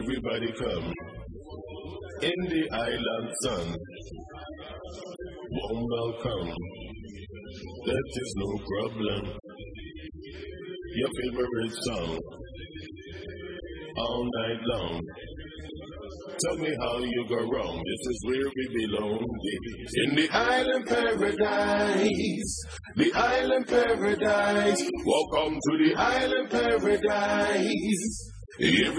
Everybody come in the island sun. Warm welcome, that is no problem. Your favorite song, all night long. Tell me how you go wrong, this is where we belong. In the island paradise, the island paradise. Welcome to the island paradise.